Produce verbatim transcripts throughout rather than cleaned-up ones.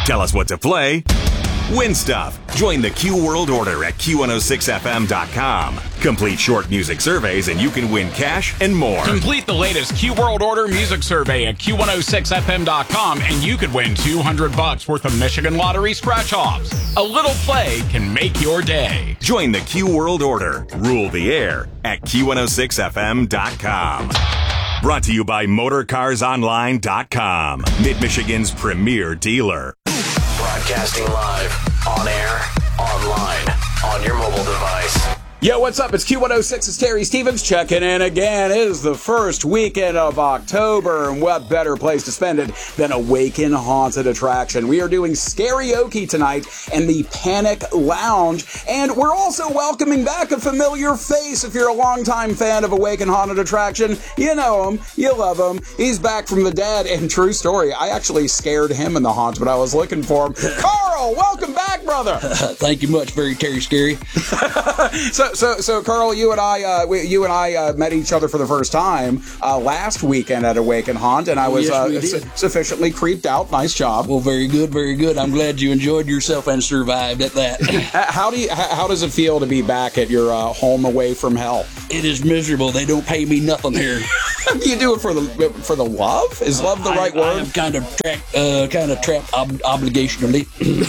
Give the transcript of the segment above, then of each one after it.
Tell us what to play. Win stuff. Join the Q World Order at Q one oh six F M dot com. Complete short music surveys and you can win cash and more. Complete the latest Q World Order music survey at Q one oh six F M dot com and you could win two hundred bucks worth of Michigan Lottery scratch-offs. A little play can make your day. Join the Q World Order. Rule the air at Q one oh six F M dot com. Brought to you by Motor Cars Online dot com, Mid-Michigan's premier dealer. Broadcasting live, on air, online, on your mobile device. Yo, what's up? It's Q one oh six. It's Terry Stevens checking in again. It is the first weekend of October, and what better place to spend it than Awaken Haunted Attraction. We are doing Scarioke tonight and the Panic Lounge, and we're also welcoming back a familiar face. If you're a longtime fan of Awaken Haunted Attraction, you know him, you love him. He's back from the dead, and true story, I actually scared him in the haunt when I was looking for him. Carl, welcome back, brother. Thank you much, very Terry Scary. so, so, so, Carl, you and I, uh, we, you and I uh, met each other for the first time uh, last weekend at Awaken Haunt, and I was yes, uh, su- sufficiently creeped out. Nice job. Well, very good, very good. I'm glad you enjoyed yourself and survived at that. How do you? How does it feel to be back at your uh, home away from hell? It is miserable. They don't pay me nothing here. You do it for the for the love? Is love the right I, word? I am kind of trapped, uh, kind of trapped ob- obligationally.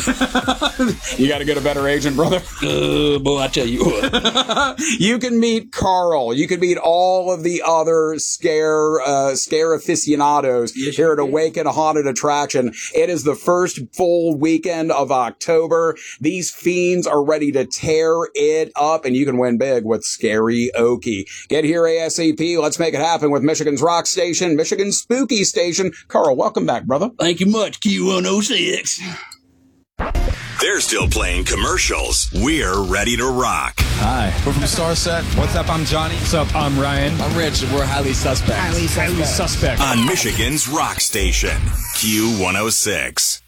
You got to get a better agent, brother. Uh, boy, I tell you what. You can meet Carl. You can meet all of the other scare uh, scare aficionados yes, here at Awaken Haunted Attraction. It is the first full weekend of October. These fiends are ready to tear it up, and you can win big with Scarioke. Get here ASAP. Let's make it happen with Michigan's Rock Station, Michigan's Spooky Station. Carl, welcome back, brother. Thank you much, Q one oh six. They're still playing commercials. We're ready to rock. Hi, we're from Starset. What's up? I'm Johnny. What's up? I'm Ryan. I'm Rich, and we're highly suspect. Highly suspect. Highly suspect. On Michigan's Rock Station, Q one oh six.